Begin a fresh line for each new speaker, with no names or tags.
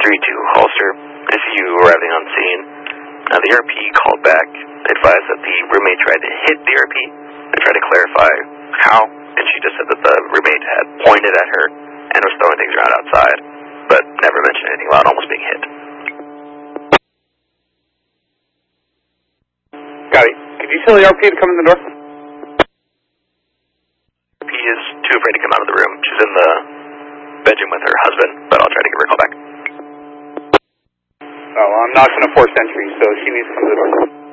Holster. ICU arriving on scene. The RP called back, advised that the roommate tried to hit the RP, and tried to clarify how, and she just said that the roommate had pointed at her and was throwing things around outside, but never mentioned anything about almost being hit.
Got it. Could you tell the RP to come in the door?
RP is too afraid to come out of the room. She's in the bedroom with her husband, but I'll try to give her a call back.
Oh, I'm not going to force entry, so she needs to come to the door.